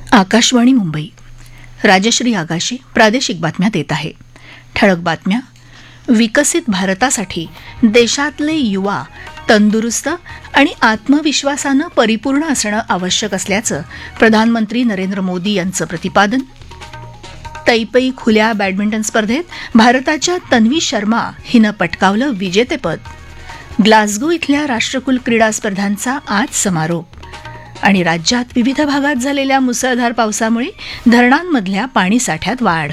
आकाशवाणी मुंबई. राजश्री आगाशे प्रादेशिक बातम्या देत आहे. ठळक बातम्या. विकसित भारतासाठी देशातले युवा तंदुरुस्त आणि आत्मविश्वासानं परिपूर्ण असणं आवश्यक असल्याचं प्रधानमंत्री नरेंद्र मोदी यांचं प्रतिपादन. तैपई खुल्या बॅडमिंटन स्पर्धेत भारताच्या तन्वी शर्मा हिनं पटकावलं विजेतेपद. ग्लासगो इथल्या राष्ट्रकुल क्रीडा स्पर्धांचा आज समारोप. आणि राज्यात विविध भागात झालेल्या मुसळधार पावसामुळे धरणांमधल्या पाणीसाठ्यात वाढ.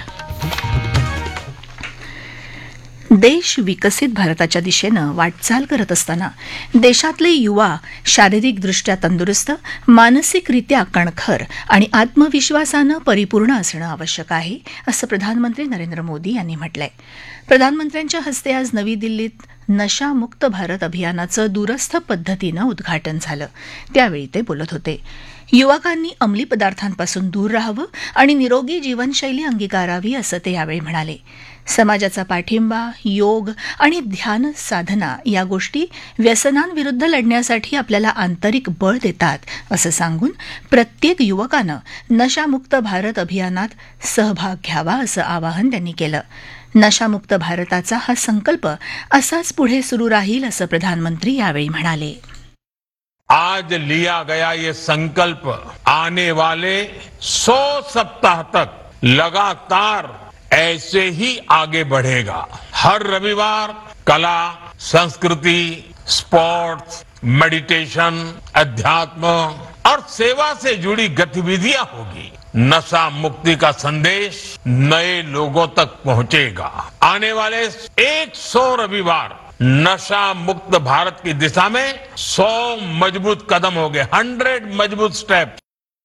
देश विकसित भारताच्या दिशेनं वाटचाल करत असताना देशातले युवा शारीरिकदृष्ट्या तंदुरुस्त, मानसिकरित्या कणखर आणि आत्मविश्वासानं परिपूर्ण असणं आवश्यक आहे, असं प्रधानमंत्री नरेंद्र मोदी यांनी म्हटलंय. प्रधानमंत्र्यांच्या हस्ते आज नवी दिल्लीत नशामुक्त भारत अभियानाचं दूरस्थ पद्धतीनं उद्घाटन झालं. त्यावेळी ते बोलत होते. युवकांनी अंमली पदार्थांपासून दूर राहावं आणि निरोगी जीवनशैली अंगीकारावी, असं ते यावेळी म्हणाले. समाजाचा पाठिंबा, योग आणि ध्यान साधना या गोष्टी व्यसनांविरुद्ध लढण्यासाठी आपल्याला आंतरिक बळ देतात, असं सांगून प्रत्येक युवकानं नशामुक्त भारत अभियानात सहभाग घ्यावा, असं आवाहन त्यांनी केलं. नशामुक्त भारताचा हा संकल्प असाच पुढे सुरू राहील, असं प्रधानमंत्री यावेळी म्हणाले. आज लिया गया ये संकल्प आने वाले 100 सप्ताह तक लगातार ऐसे ही आगे बढ़ेगा. हर रविवार कला, संस्कृति, स्पोर्ट्स, मेडिटेशन, अध्यात्म और सेवा से जुड़ी गतिविधियां होगी. नशा मुक्ति का संदेश नए लोगों तक पहुंचेगा. आने वाले 100 रविवार नशा मुक्त भारत की दिशा में 100 मजबूत कदम हो गए, 100 मजबूत स्टेप.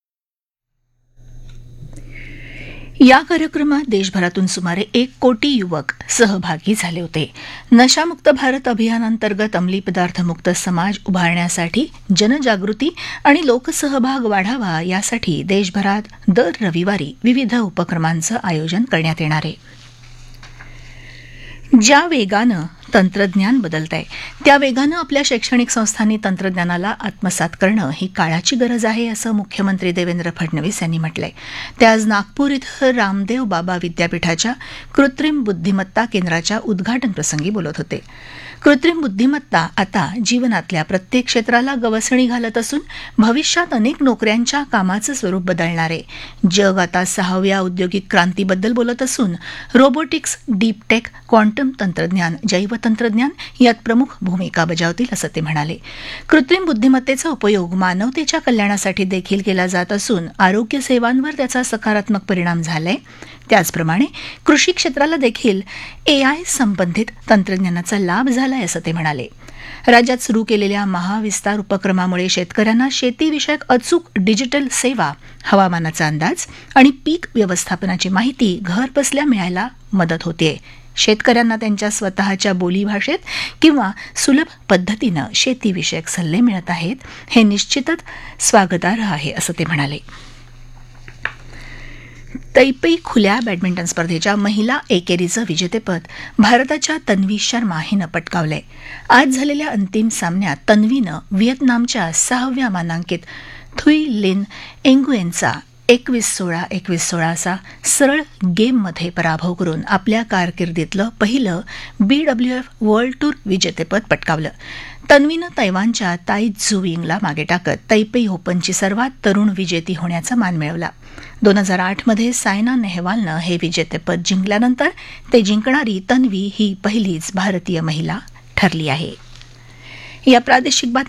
या कार्यक्रमात देशभरातून सुमारे 1 कोटी युवक सहभागी झाले होते. नशामुक्त भारत अभियानांतर्गत अंमली पदार्थमुक्त समाज उभारण्यासाठी जनजागृती आणि लोकसहभाग वाढावा, यासाठी देशभरात दर रविवारी विविध उपक्रमांचं आयोजन करण्यात येणार आहे. ज्या वेगानं तंत्रज्ञान बदलतंय त्या वेगानं आपल्या शैक्षणिक संस्थांनी तंत्रज्ञानाला आत्मसात करणं ही काळाची गरज आहे, असं मुख्यमंत्री देवेंद्र फडणवीस यांनी म्हटलंय. ते आज नागपूर इथं रामदेव बाबा विद्यापीठाच्या कृत्रिम बुद्धिमत्ता केंद्राच्या उद्घाटन प्रसंगी बोलत होते. कृत्रिम बुद्धिमत्ता आता जीवनातल्या प्रत्येक क्षेत्राला गवसणी घालत असून भविष्यात अनेक नोकऱ्यांच्या कामाचं स्वरूप बदलणार आहे. जग आता 6व्या औद्योगिक क्रांतीबद्दल बोलत असून रोबोटिक्स, डीप टेक, क्वांटम तंत्रज्ञान, जैवतंत्रज्ञान यात प्रमुख भूमिका बजावतील, असं ते म्हणाले. कृत्रिम बुद्धिमत्तेचा उपयोग मानवतेच्या कल्याणासाठी देखील केला जात असून आरोग्य सेवांवर त्याचा सकारात्मक परिणाम झालाय. त्याचप्रमाणे कृषी क्षेत्राला देखील AI संबंधित तंत्रज्ञानाचा लाभ झालाय, असं ते म्हणाले. राज्यात सुरू केलेल्या महाविस्तार उपक्रमामुळे शेतकऱ्यांना शेतीविषयक अचूक डिजिटल सेवा, हवामानाचा अंदाज आणि पीक व्यवस्थापनाची माहिती घरबसल्या मिळायला मदत होतेय. शेतकऱ्यांना त्यांच्या स्वतःच्या बोलीभाषेत किंवा सुलभ पद्धतीनं शेतीविषयक सल्ले मिळत आहेत. हे निश्चितच स्वागतार्ह आहे, असं ते म्हणाले. तैपई खुल्या बॅडमिंटन स्पर्धेच्या महिला एकेरीचं विजेतेपद भारताच्या तन्वी शर्मा हिनं पटकावलंय. आज झालेल्या अंतिम सामन्यात तन्वीनं व्हिएतनामच्या 6व्या मानांकित थुई लिन एंगुएनचा 21-16, 21-16 असा सरळ गेममध्ये पराभव करून आपल्या कारकिर्दीतलं पहिलं BWF वर्ल्ड टूर विजेतेपद पटकावलं. तन्वीनं तैवानच्या ताई झू यिंगला मागे टाकत तैपई ओपनची सर्वात तरुण विजेती होण्याचा मान मिळवला. 2008 मध्ये सायना नेहवालनं हे विजेतेपद जिंकल्यानंतर ते जिंकणारी तन्वी ही पहिलीच भारतीय महिला ठरली आहे. या प्रादेशिक